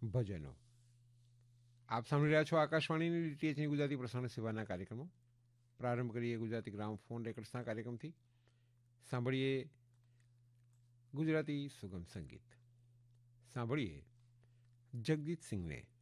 ભજનો. આપ સાંભળી રહ્યા છો આકાશવાણીની ડીટીએચની ગુજરાતી પ્રસારણ સેવાના કાર્યક્રમો. પ્રારંભ કરીએ ગુજરાતી ગ્રામફોન રેકર્ડ્સના કાર્યક્રમથી. સાંભળીએ ગુજરાતી સુગમ સંગીત. સાંભળીએ જગદીત સિંહને.